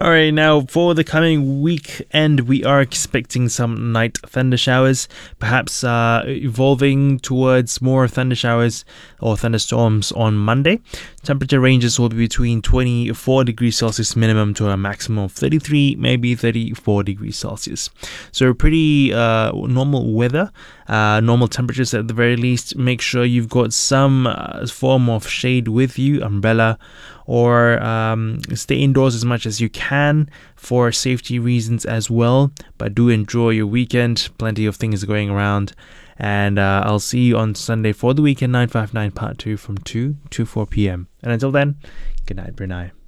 All right, now for the coming weekend, we are expecting some night thunder showers, perhaps evolving towards more thunder showers or thunderstorms on Monday. Temperature ranges will be between 24 degrees Celsius minimum to a maximum of 33, maybe 34 degrees Celsius. So pretty normal weather, normal temperatures at the very least. Make sure you've got some form of shade with you, umbrella, or stay indoors as much as you can for safety reasons as well. But do enjoy your weekend. Plenty of things going around. And I'll see you on Sunday for the Weekend 959 Part 2 from 2 to 4 p.m. And until then, good night, Brunei.